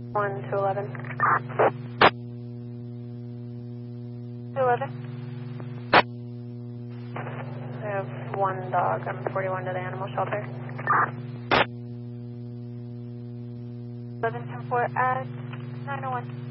1 to 11. 211. I have one dog. I'm 41 to the animal shelter. 11-10-4 at 901.